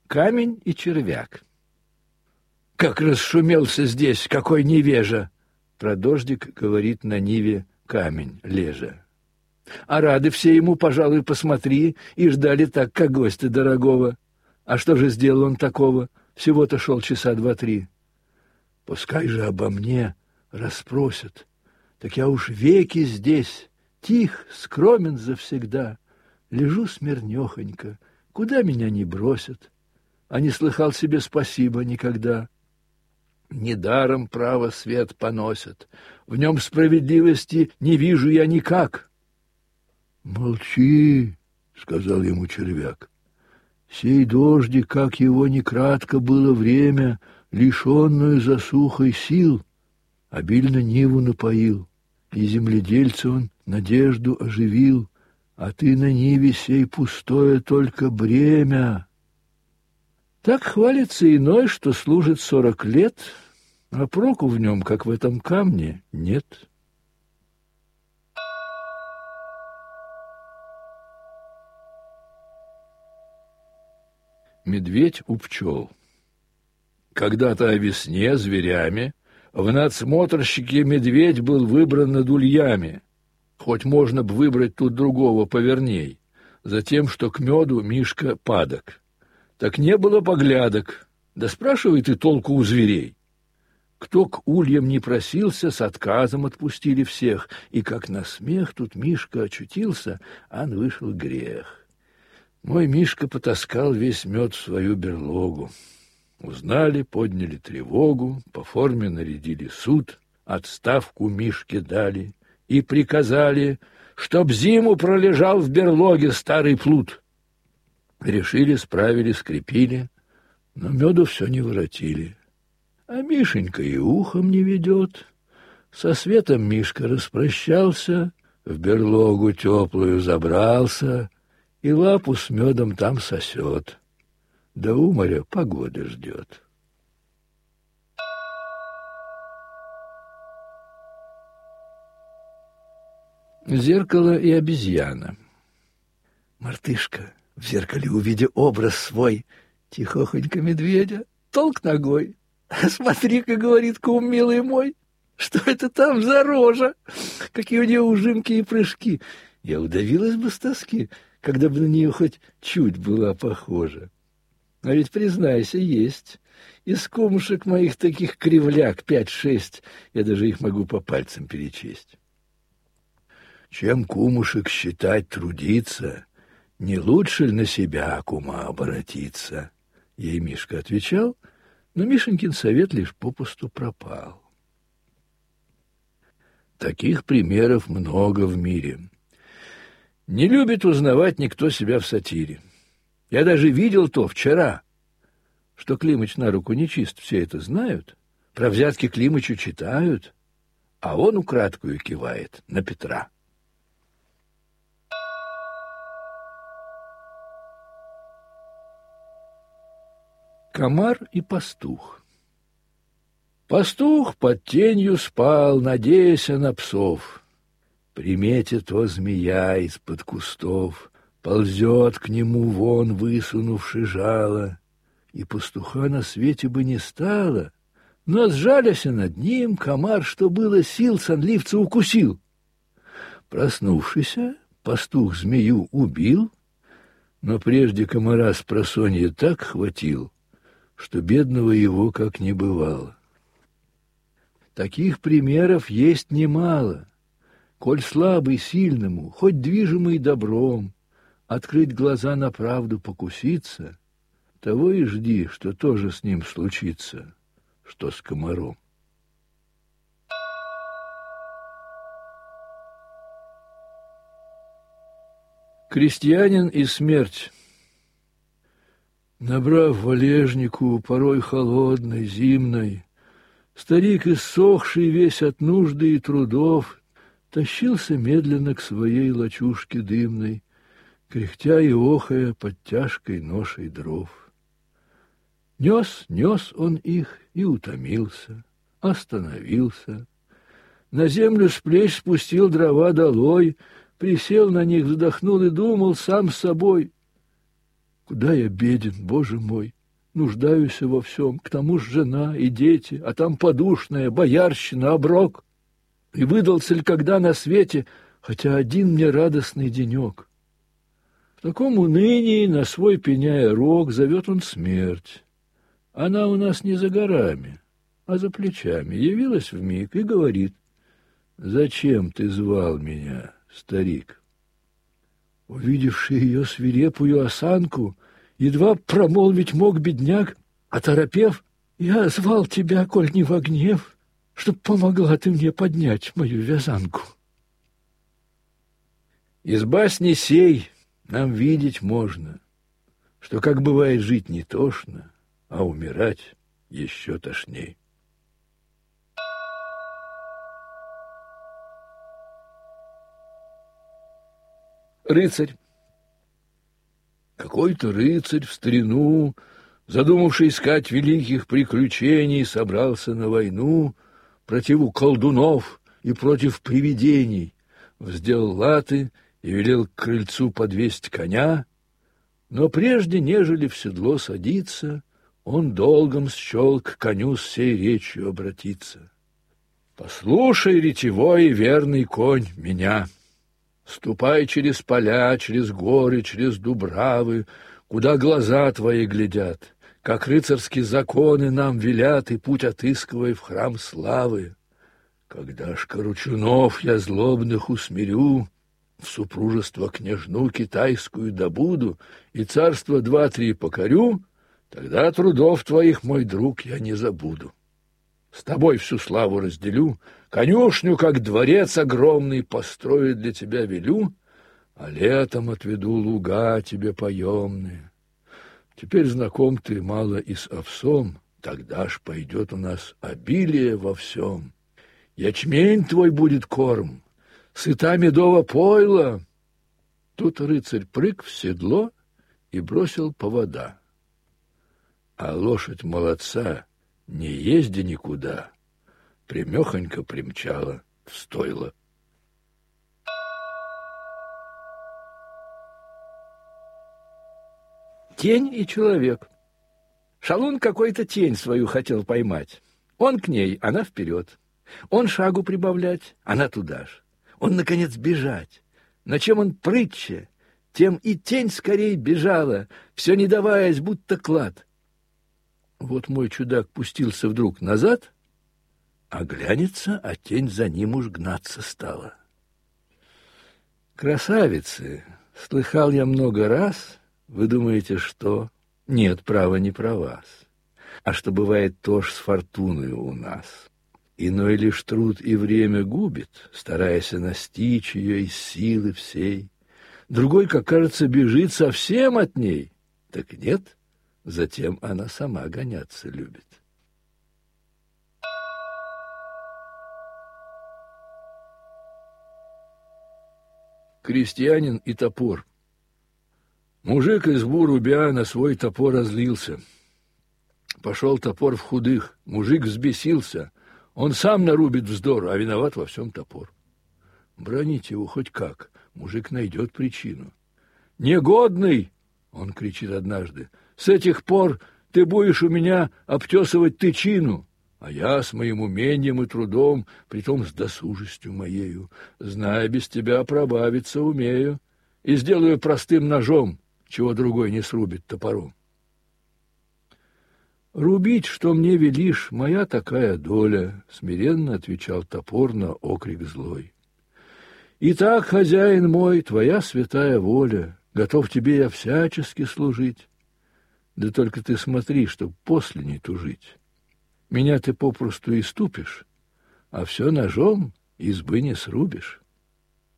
Камень и червяк. Как расшумелся здесь, какой невежа! Про дождик говорит на ниве камень лежа. А рады все ему, пожалуй, посмотри, и ждали так, как гостя дорогого. А что же сделал он такого? Всего-то шел часа 2-3. Пускай же обо мне расспросят. Так я уж веки здесь, тих, скромен завсегда. Лежу смирнёхонько, куда меня не бросят. А не слыхал себе спасибо никогда. Недаром право свет поносят, в нем справедливости не вижу я никак. Молчи, сказал ему червяк. Сей дождик, как его не кратко было время, лишенную засухой сил, обильно ниву напоил, и земледельца он надежду оживил, а ты на ниве сей пустое только бремя. Так хвалится иной, что служит 40 лет, а проку в нем, как в этом камне, нет. Медведь у пчел. Когда-то о весне зверями в надсмотрщике медведь был выбран над ульями, хоть можно б выбрать тут другого поверней, за тем, что к меду Мишка падок. Так не было поглядок, да спрашивает и толку у зверей. Кто к ульям не просился, с отказом отпустили всех, и как на смех тут Мишка очутился, ан вышел грех. Мой Мишка потаскал весь мед в свою берлогу. Узнали, подняли тревогу, по форме нарядили суд, отставку Мишке дали и приказали, чтоб зиму пролежал в берлоге старый плут. Решили, справили, скрепили, но меду все не воротили. А Мишенька и ухом не ведет. Со светом Мишка распрощался, в берлогу теплую забрался и лапу с медом там сосет. До уморя погоды ждет. Зеркало и обезьяна. Мартышка, в зеркале увидя образ свой, тихохонько медведя, толк ногой. «Смотри-ка, — говорит кум милый мой, — что это там за рожа? Какие у нее ужимки и прыжки! Я удавилась бы с тоски, когда бы на нее хоть чуть была похожа. А ведь, признайся, есть. Из кумушек моих таких кривляк 5-6, я даже их могу по пальцам перечесть. Чем кумушек считать трудиться, не лучше ли на себя кума оборотиться?» Ей Мишка отвечал, но Мишенькин совет лишь попусту пропал. Таких примеров много в мире. Не любит узнавать никто себя в сатире. Я даже видел то вчера, что Климыч на руку нечист, все это знают, про взятки Климычу читают, а он украдкую кивает на Петра. Комар и пастух. Пастух под тенью спал, надеясь на псов. Приметит то змея из-под кустов, ползет к нему вон, высунувши жало, и пастуха на свете бы не стало, но, сжаляся над ним, комар, что было сил, сонливца укусил. Проснувшийся, пастух змею убил, но прежде комара спросонья так хватил, что бедного его как не бывало. Таких примеров есть немало. Коль слабый сильному, хоть движимый добром, открыть глаза на правду покуситься, того и жди, что тоже с ним случится, что с комаром. Крестьянин и смерть. Набрав валежнику, порой холодной, зимной, старик, иссохший весь от нужды и трудов, тащился медленно к своей лачужке дымной, кряхтя и охая под тяжкой ношей дров. Нес он их и утомился, остановился. На землю с плеч спустил дрова долой, присел на них, вздохнул и думал сам с собой: «Куда я беден, Боже мой! нуждаюсь во всем, к тому ж жена и дети, а там подушная, боярщина, оброк. И выдался ли когда на свете хотя один мне радостный денек? В таком унынии, на свой пеняя рог, зовет он смерть. Она у нас не за горами, а за плечами. Явилась вмиг и говорит: «Зачем ты звал меня, старик?» Увидевший ее свирепую осанку, едва промолвить мог бедняк, оторопев: «Я звал тебя, коль не во гнев, чтоб помогла ты мне поднять мою вязанку». Из басни сей нам видеть можно, что, как бывает, жить не тошно, а умирать еще тошней. Рыцарь. Какой-то рыцарь в старину, задумавший искать великих приключений, собрался на войну против колдунов и против привидений, вздел латы и велел к крыльцу подвесть коня, но прежде, нежели в седло садиться, он долгом счел к коню с сей речью обратиться: «Послушай, ретевой и верный конь, меня. Ступай через поля, через горы, через дубравы, куда глаза твои глядят, как рыцарские законы нам велят, и путь отыскивай в храм славы. Когда ж коручунов я злобных усмирю, в супружество княжну китайскую добуду и царство 2-3 покорю, тогда трудов твоих, мой друг, я не забуду. С тобой всю славу разделю, конюшню, как дворец огромный, построю для тебя велю, а летом отведу луга тебе поемные. Теперь знаком ты мало и с овсом, тогда ж пойдет у нас обилие во всем. Ячмень твой будет корм, сыта медово пойла». Тут рыцарь прыг в седло и бросил повода. А лошадь молодца, не езди никуда, прямехонько примчала в стойло. Тень и человек. Шалун какой-то тень свою хотел поймать. Он к ней, она вперед. Он шагу прибавлять, она туда ж. Он, наконец, бежать. Но чем он прытче, тем и тень скорей бежала, все не даваясь, будто клад. Вот мой чудак пустился вдруг назад, оглянется, а тень за ним уж гнаться стала. Красавицы, слыхал я много раз, вы думаете, что? Нет, право, не про вас, а что бывает тоже с фортуной у нас. Иной лишь труд и время губит, стараясь настичь ее из силы всей. Другой, как кажется, бежит совсем от ней. Так нет, затем она сама гоняться любит. Крестьянин и топор. Мужик избу рубя на свой топор разлился. Пошел топор в худых, мужик взбесился. Он сам нарубит вздор, а виноват во всем топор. Бронить его хоть как, мужик найдет причину. «Негодный!» — он кричит однажды. «С этих пор ты будешь у меня обтесывать тычину, а я с моим умением и трудом, притом с досужестью моею, зная, без тебя пробавиться умею, и сделаю простым ножом, чего другой не срубит топором». «Рубить, что мне велишь, моя такая доля», — смиренно отвечал топор на окрик злой. «Итак, хозяин мой, твоя святая воля, готов тебе я всячески служить. Да только ты смотри, чтоб после не тужить. Меня ты попросту иступишь, а все ножом избы не срубишь».